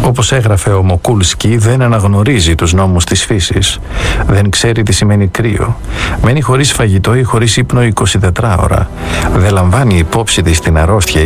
Όπως έγραφε ο Μοκούλσκι, δεν αναγνωρίζει τους νόμους της φύσης, δεν ξέρει τι σημαίνει κρύο, μένει χωρίς φαγητό ή χωρίς ύπνο 24 ώρα, δεν λαμβάνει υπόψη της την αρρώστια